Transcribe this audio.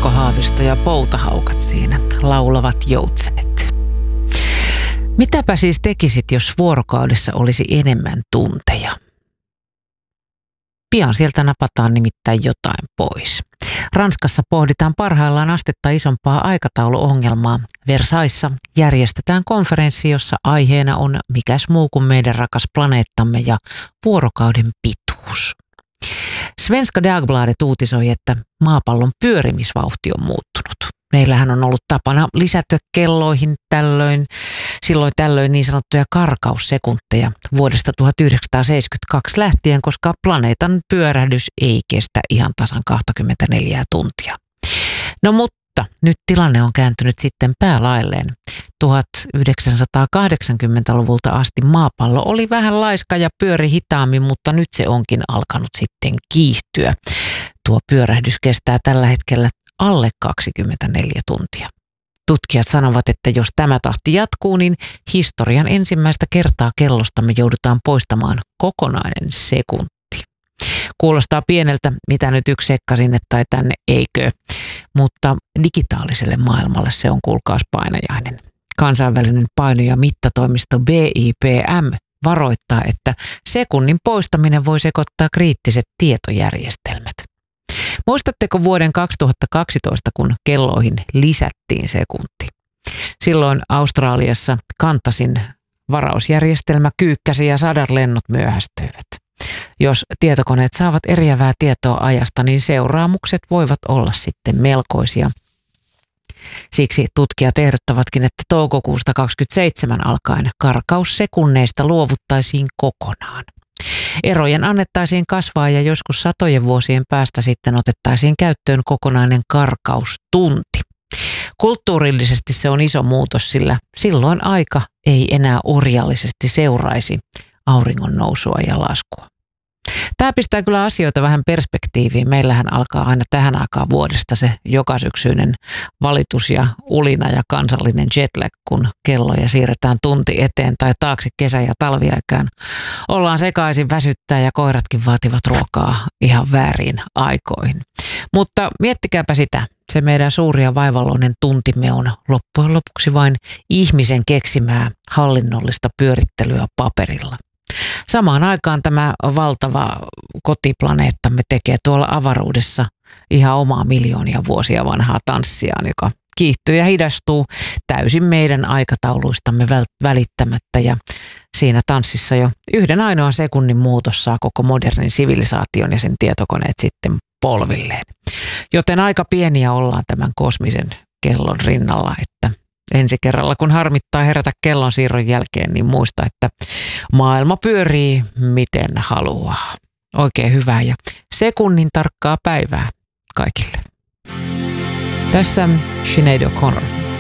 valkohaavisto ja poutahaukat siinä, laulavat joutsenet. Mitäpä siis tekisit, jos vuorokaudessa olisi enemmän tunteja? Pian sieltä napataan nimittäin jotain pois. Ranskassa pohditaan parhaillaan astetta isompaa aikatauluongelmaa. Versaillesissa järjestetään konferenssi, jossa aiheena on mikäs muu kuin meidän rakas planeettamme ja vuorokauden pituus. Svenska Dagbladet uutisoi, että maapallon pyörimisvauhti on muuttunut. Meillähän on ollut tapana lisätä kelloihin silloin tällöin niin sanottuja karkaussekunteja vuodesta 1972 lähtien, koska planeetan pyörähdys ei kestä ihan tasan 24 tuntia. No mutta nyt tilanne on kääntynyt sitten päälailleen. 1980-luvulta asti maapallo oli vähän laiska ja pyöri hitaammin, mutta nyt se onkin alkanut sitten kiihtyä. Tuo pyörähdys kestää tällä hetkellä alle 24 tuntia. Tutkijat sanovat, että jos tämä tahti jatkuu, niin historian ensimmäistä kertaa kellostamme joudutaan poistamaan kokonainen sekunti. Kuulostaa pieneltä, mitä nyt yksi sekka sinne tai tänne, eikö? Mutta digitaaliselle maailmalle se on kuulkaas painajainen. Kansainvälinen paino- ja mittatoimisto BIPM varoittaa, että sekunnin poistaminen voi sekoittaa kriittiset tietojärjestelmät. Muistatteko vuoden 2012, kun kelloihin lisättiin sekunti? Silloin Australiassa Qantasin varausjärjestelmä kyykkäsi ja 100 lennot myöhästyivät. Jos tietokoneet saavat eriävää tietoa ajasta, niin seuraamukset voivat olla sitten melkoisia. Siksi tutkijat ehdottavatkin, että toukokuusta 27 alkaen karkaussekunneista luovuttaisiin kokonaan. Erojen annettaisiin kasvaa ja joskus satojen vuosien päästä sitten otettaisiin käyttöön kokonainen karkaustunti. Kulttuurillisesti se on iso muutos, sillä silloin aika ei enää orjallisesti seuraisi auringon nousua ja laskua. Tämä pistää kyllä asioita vähän perspektiiviin. Meillähän alkaa aina tähän aikaan vuodesta se jokasyksyinen valitus ja ulina ja kansallinen jetlag, kun kelloja siirretään tunti eteen tai taakse kesä- ja talviaikaan. Ollaan sekaisin, väsyttää ja koiratkin vaativat ruokaa ihan väärin aikoihin. Mutta miettikääpä sitä. Se meidän suuri ja vaivalloinen tuntimme on loppujen lopuksi vain ihmisen keksimää hallinnollista pyörittelyä paperilla. Samaan aikaan tämä valtava kotiplaneettamme tekee tuolla avaruudessa ihan omaa miljoonia vuosia vanhaa tanssiaan, joka kiihtyy ja hidastuu täysin meidän aikatauluistamme välittämättä. Ja siinä tanssissa jo yhden ainoan sekunnin muutos saa koko modernin sivilisaation ja sen tietokoneet sitten polvilleen. Joten aika pieniä ollaan tämän kosmisen kellon rinnalla, että ensi kerralla, kun harmittaa herätä kellon siirron jälkeen, niin muista, että maailma pyörii miten haluaa. Oikein hyvää ja sekunnin tarkkaa päivää kaikille. Tässä Sinead O'Connor.